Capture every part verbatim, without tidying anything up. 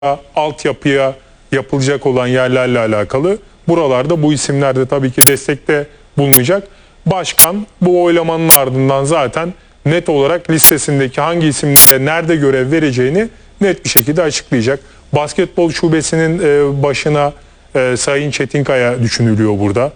altyapıya yapılacak olan yerlerle alakalı. Buralarda bu isimler de tabii ki destekte bulunacak. Başkan bu oylamanın ardından zaten net olarak listesindeki hangi isimlere nerede görev vereceğini net bir şekilde açıklayacak. Basketbol şubesinin başına Sayın Çetinkaya düşünülüyor burada.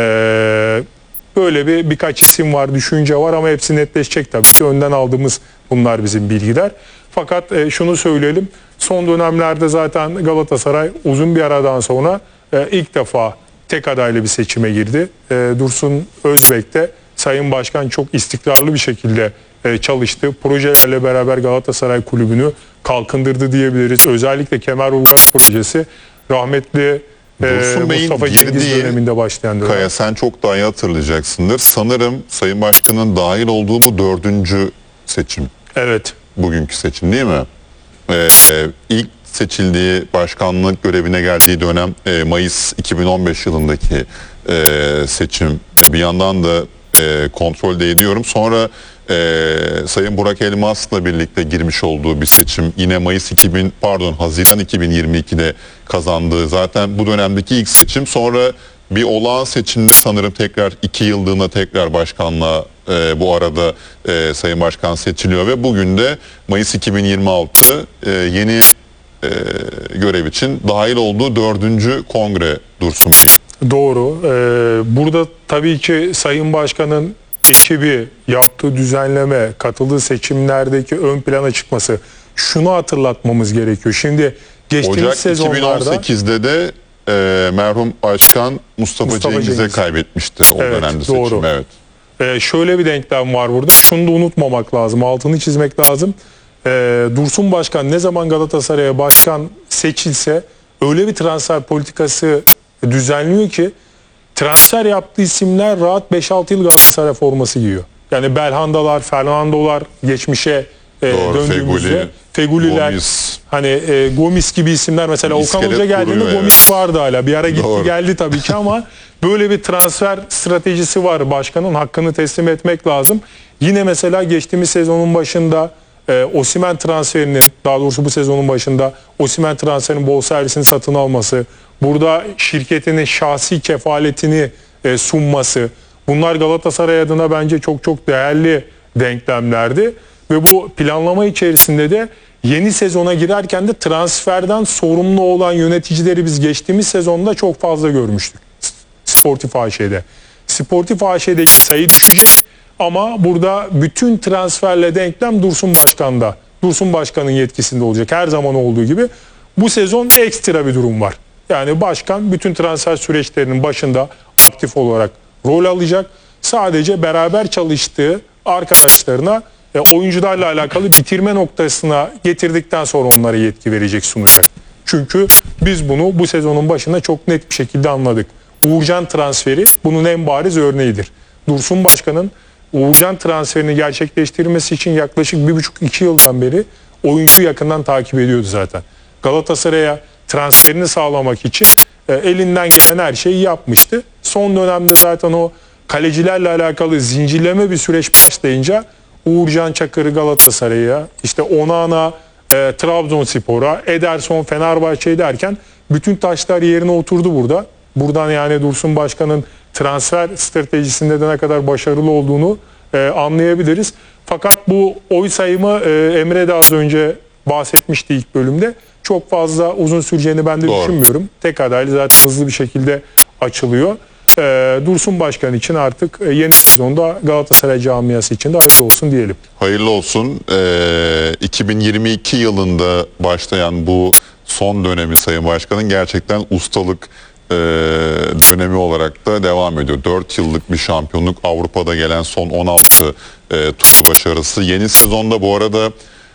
Böyle bir birkaç isim var, düşünce var ama hepsi netleşecek tabii ki. Önden aldığımız bunlar bizim bilgiler. Fakat şunu söyleyelim. Son dönemlerde zaten Galatasaray uzun bir aradan sonra ilk defa tek adaylı bir seçime girdi. Dursun Özbek de Sayın Başkan çok istikrarlı bir şekilde çalıştı. Projelerle beraber Galatasaray Kulübü'nü kalkındırdı diyebiliriz. Özellikle Kemerburgaz projesi rahmetli Dursun Mustafa Cengiz döneminde başlayan dönem. Kaya, sen çok daha iyi hatırlayacaksındır. Sanırım Sayın Başkan'ın dahil olduğu bu dördüncü seçim. Evet. Bugünkü seçim değil mi? Ee, ilk seçildiği, başkanlık görevine geldiği dönem e, Mayıs iki bin on beş yılındaki e, seçim. Bir yandan da e, kontrolde ediyorum. Sonra e, Sayın Burak Elmas'la birlikte girmiş olduğu bir seçim. Yine Mayıs iki bin pardon Haziran iki bin yirmi iki'de kazandığı zaten bu dönemdeki ilk seçim. Sonra bir olağan seçimde sanırım tekrar iki yıllığına tekrar başkanlığa e, bu arada e, Sayın Başkan seçiliyor ve bugün de Mayıs iki bin yirmi altı e, yeni e, görev için dahil olduğu dördüncü kongre Dursun Bey. Doğru. Ee, burada tabii ki Sayın Başkan'ın ekibi yaptığı düzenleme, katıldığı seçimlerdeki ön plana çıkması. Şunu hatırlatmamız gerekiyor. Şimdi geçtiğimiz Ocak sezonlarda iki bin on sekiz'de de e, merhum başkan Mustafa, Mustafa Cengiz'e Cengiz. kaybetmişti o evet, dönemde seçim. Doğru. Evet. Ee, şöyle bir denklem var burada. Şunu da unutmamak lazım. Altını çizmek lazım. Ee, Dursun Başkan ne zaman Galatasaray'a başkan seçilse öyle bir transfer politikası düzenliyor ki transfer yaptığı isimler rahat beş altı yıl Galatasaray forması giyiyor. Yani Belhandalar, Fernandolar geçmişe e, Doğru, döndüğümüzde Feguli, Feguliler, Gomis. hani e, Gomis gibi isimler mesela İskelet Okan Hoca geldiğinde kuruyor, Gomis evet. vardı hala. Bir ara gitti Doğru. geldi tabii ki ama böyle bir transfer stratejisi var. Başkanın hakkını teslim etmek lazım. Yine mesela geçtiğimiz sezonun başında e, Osimhen transferinin, daha doğrusu bu sezonun başında Osimhen transferinin bonservisini satın alması, burada şirketinin şahsi kefaletini e, sunması, bunlar Galatasaray adına bence çok çok değerli denklemlerdi. Ve bu planlama içerisinde de yeni sezona girerken de transferden sorumlu olan yöneticileri biz geçtiğimiz sezonda çok fazla görmüştük. Sportif A Ş'de. Sportif A Ş'deki sayı düşecek ama burada bütün transferle denklem Dursun Başkan'da. Dursun Başkan'ın yetkisinde olacak her zaman olduğu gibi. Bu sezon ekstra bir durum var. Yani başkan bütün transfer süreçlerinin başında aktif olarak rol alacak. Sadece beraber çalıştığı arkadaşlarına e, oyuncularla alakalı bitirme noktasına getirdikten sonra onlara yetki verecek, sunacak. Çünkü biz bunu bu sezonun başında çok net bir şekilde anladık. Uğurcan transferi bunun en bariz örneğidir. Dursun Başkan'ın Uğurcan transferini gerçekleştirmesi için yaklaşık bir buçuk iki yıldan beri oyuncu yakından takip ediyordu zaten. Galatasaray'a transferini sağlamak için e, elinden gelen her şeyi yapmıştı. Son dönemde zaten o kalecilerle alakalı zincirleme bir süreç başlayınca Uğurcan Çakır'ı Galatasaray'a, işte Onana e, Trabzonspor'a, Ederson Fenerbahçe'ye derken bütün taşlar yerine oturdu burada. Buradan yani Dursun Başkan'ın transfer stratejisinde de ne kadar başarılı olduğunu e, anlayabiliriz. Fakat bu oy sayımı e, Emre de az önce bahsetmişti ilk bölümde. Çok fazla uzun süreceğini ben de Doğru. düşünmüyorum. Tek adaylı zaten hızlı bir şekilde açılıyor. Ee, Dursun Başkan için artık yeni sezonda Galatasaray camiası için de hayırlı olsun diyelim. Hayırlı olsun. Ee, iki bin yirmi iki yılında başlayan bu son dönemi Sayın Başkan'ın gerçekten ustalık e, dönemi olarak da devam ediyor. dört yıllık bir şampiyonluk, Avrupa'da gelen son on altı e, tur başarısı. Yeni sezonda bu arada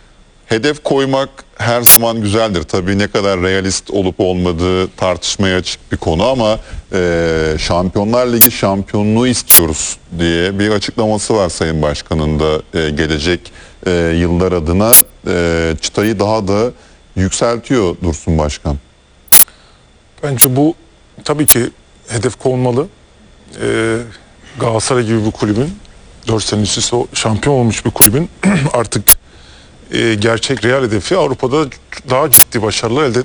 hedef koymak her zaman güzeldir. Tabii ne kadar realist olup olmadığı tartışmaya açık bir konu ama e, Şampiyonlar Ligi şampiyonluğu istiyoruz diye bir açıklaması var Sayın Başkan'ın da e, gelecek e, yıllar adına e, çıtayı daha da yükseltiyor Dursun Başkan. Bence bu tabii ki hedef konmalı. E, Galatasaray gibi bir kulübün, dört sene üst üste şampiyon olmuş bir kulübün artık e, gerçek real hedefi Avrupa'da daha ciddi başarılar elde